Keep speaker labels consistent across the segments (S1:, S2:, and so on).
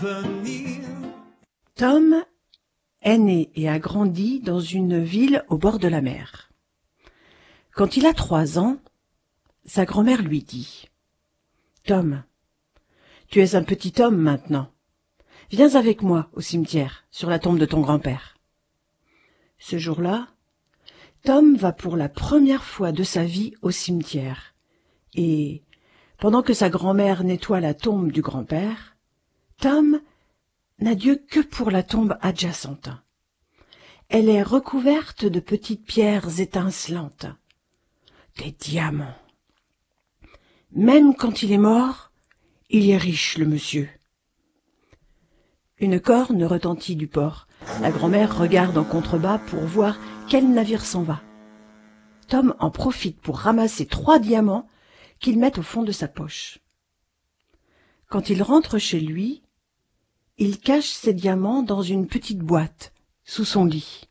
S1: Tom est né et a grandi dans une ville au bord de la mer. Quand il a 3 ans, sa grand-mère lui dit « Tom, tu es un petit homme maintenant. Viens avec moi au cimetière, sur la tombe de ton grand-père. » Ce jour-là, Tom va pour la première fois de sa vie au cimetière. Et, pendant que sa grand-mère nettoie la tombe du grand-père, Tom n'a d'yeux que pour la tombe adjacente. Elle est recouverte de petites pierres étincelantes. Des diamants. Même quand il est mort, il est riche, le monsieur. Une corne retentit du port. La grand-mère regarde en contrebas pour voir quel navire s'en va. Tom en profite pour ramasser 3 diamants qu'il met au fond de sa poche. Quand il rentre chez lui, il cache ses diamants dans une petite boîte, sous son lit.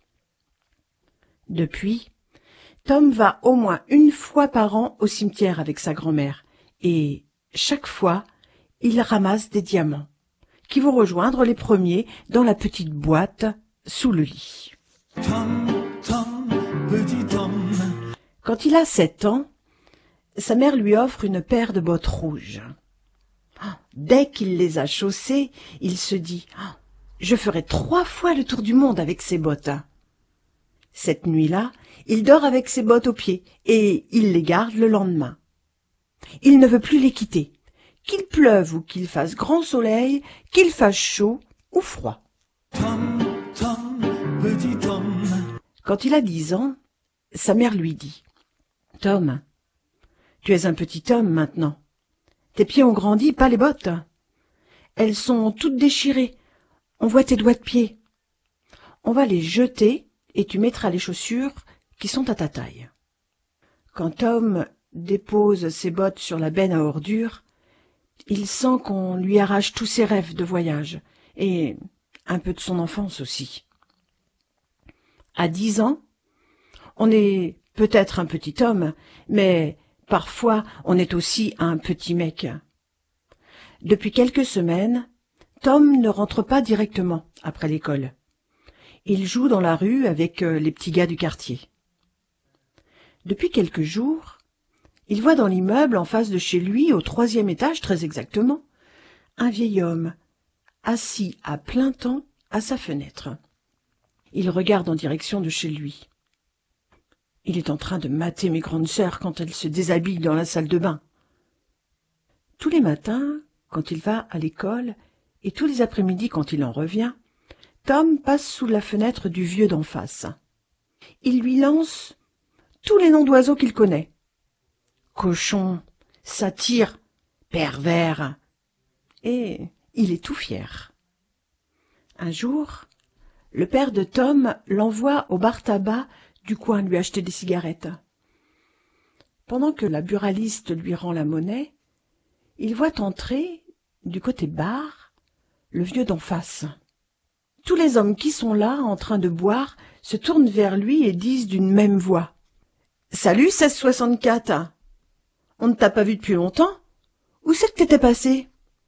S1: Depuis, Tom va au moins une fois par an au cimetière avec sa grand-mère, et chaque fois, il ramasse des diamants, qui vont rejoindre les premiers dans la petite boîte sous le lit.
S2: Tom, Tom, petit Tom.
S1: Quand il a 7 ans, sa mère lui offre une paire de bottes rouges. Dès qu'il les a chaussées, il se dit « Je ferai 3 fois le tour du monde avec ces bottes. » Cette nuit-là, il dort avec ses bottes aux pieds et il les garde le lendemain. Il ne veut plus les quitter, qu'il pleuve ou qu'il fasse grand soleil, qu'il fasse chaud ou froid.
S2: Tom, Tom, petit Tom.
S1: Quand il a 10 ans, sa mère lui dit « Tom, tu es un petit homme maintenant. Tes pieds ont grandi, pas les bottes. Elles sont toutes déchirées. On voit tes doigts de pied. On va les jeter et tu mettras les chaussures qui sont à ta taille. » Quand Tom dépose ses bottes sur la benne à ordures, il sent qu'on lui arrache tous ses rêves de voyage et un peu de son enfance aussi. À 10 ans, on est peut-être un petit homme, mais parfois on est aussi un petit mec. Depuis quelques semaines, Tom ne rentre pas directement après l'école. Il joue dans la rue avec les petits gars du quartier. Depuis quelques jours, il voit dans l'immeuble en face de chez lui, au 3e étage très exactement, un vieil homme assis à plein temps à sa fenêtre. Il regarde en direction de chez lui. Il est en train de mater mes grandes sœurs quand elles se déshabillent dans la salle de bain. Tous les matins, quand il va à l'école, et tous les après-midi quand il en revient, Tom passe sous la fenêtre du vieux d'en face. Il lui lance tous les noms d'oiseaux qu'il connaît. Cochon, satyre, pervers. Et il est tout fier. Un jour, le père de Tom l'envoie au bar tabac du coin lui acheter des cigarettes. Pendant que la buraliste lui rend la monnaie, il voit entrer, du côté bar, le vieux d'en face. Tous les hommes qui sont là, en train de boire, se tournent vers lui et disent d'une même voix « Salut 1664 ! On ne t'a pas vu depuis longtemps? Où c'est que t'étais passé ?»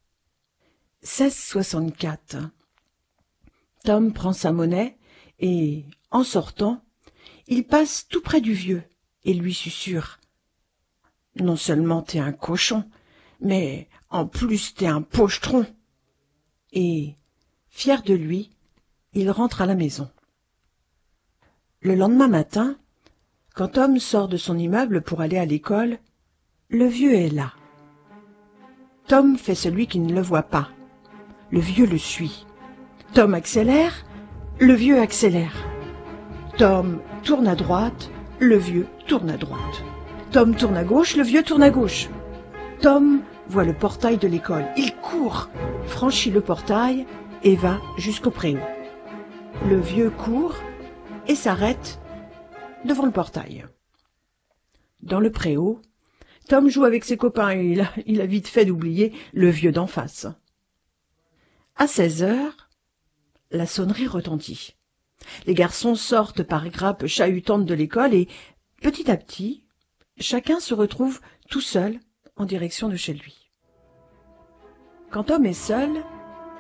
S1: 1664. Tom prend sa monnaie et, en sortant, il passe tout près du vieux et lui susurre « Non seulement t'es un cochon, mais en plus t'es un pochetron !» Et, fier de lui, il rentre à la maison. Le lendemain matin, quand Tom sort de son immeuble pour aller à l'école, le vieux est là. Tom fait celui qui ne le voit pas. Le vieux le suit. Tom accélère, le vieux accélère. Tom tourne à droite, le vieux tourne à droite. Tom tourne à gauche, le vieux tourne à gauche. Tom voit le portail de l'école. Il court, franchit le portail et va jusqu'au préau. Le vieux court et s'arrête devant le portail. Dans le préau, Tom joue avec ses copains et il a vite fait d'oublier le vieux d'en face. À 16 heures, la sonnerie retentit. Les garçons sortent par grappes chahutantes de l'école et, petit à petit, chacun se retrouve tout seul en direction de chez lui. Quand Tom est seul,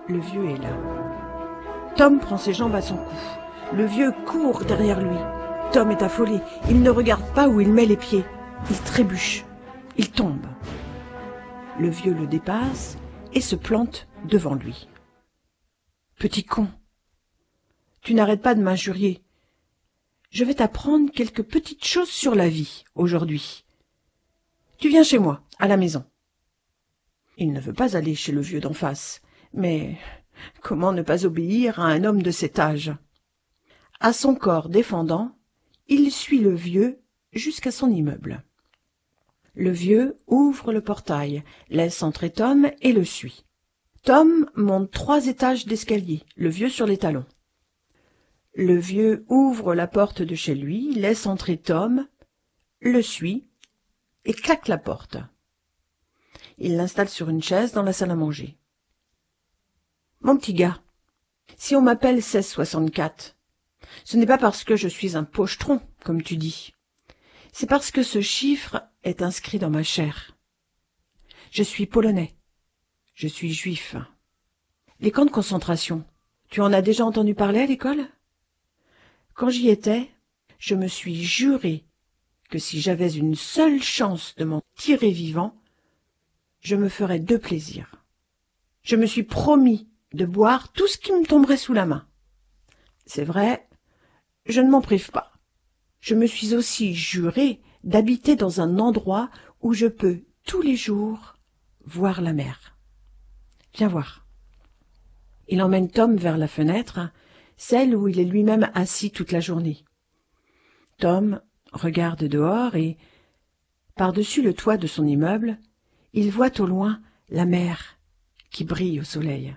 S1: Le vieux est là. Tom prend ses jambes à son cou. Le vieux court derrière lui. Tom est affolé. Il ne regarde pas où il met les pieds. Il trébuche. Il tombe. Le vieux le dépasse et se plante devant lui. « Petit con, tu n'arrêtes pas de m'injurier. Je vais t'apprendre quelques petites choses sur la vie, aujourd'hui. Tu viens chez moi, à la maison. » Il ne veut pas aller chez le vieux d'en face, mais comment ne pas obéir à un homme de cet âge? À son corps défendant, il suit le vieux jusqu'à son immeuble. Le vieux ouvre le portail, laisse entrer Tom et le suit. Tom monte 3 étages d'escalier, le vieux sur les talons. Le vieux ouvre la porte de chez lui, laisse entrer Tom, le suit et claque la porte. Il l'installe sur une chaise dans la salle à manger. « Mon petit gars, si on m'appelle 1664, ce n'est pas parce que je suis un pochetron, comme tu dis. C'est parce que ce chiffre est inscrit dans ma chair. Je suis polonais. Je suis juif. Les camps de concentration, tu en as déjà entendu parler à l'école? Quand j'y étais, je me suis juré que si j'avais une seule chance de m'en tirer vivant, je me ferais 2 plaisirs. Je me suis promis de boire tout ce qui me tomberait sous la main. C'est vrai, je ne m'en prive pas. Je me suis aussi juré d'habiter dans un endroit où je peux, tous les jours, voir la mer. Viens voir. » Il emmène Tom vers la fenêtre, celle où il est lui-même assis toute la journée. Tom regarde dehors et, par-dessus le toit de son immeuble, il voit au loin la mer qui brille au soleil.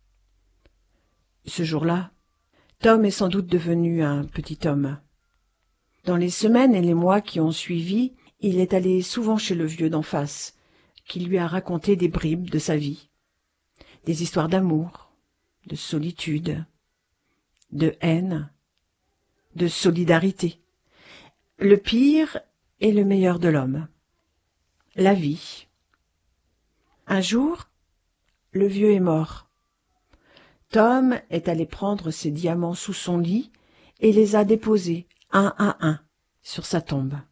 S1: Ce jour-là, Tom est sans doute devenu un petit homme. Dans les semaines et les mois qui ont suivi, il est allé souvent chez le vieux d'en face, qui lui a raconté des bribes de sa vie, des histoires d'amour, de solitude, de haine, de solidarité, le pire et le meilleur de l'homme, la vie. Un jour, le vieux est mort. Tom est allé prendre ses diamants sous son lit et les a déposés un à un sur sa tombe.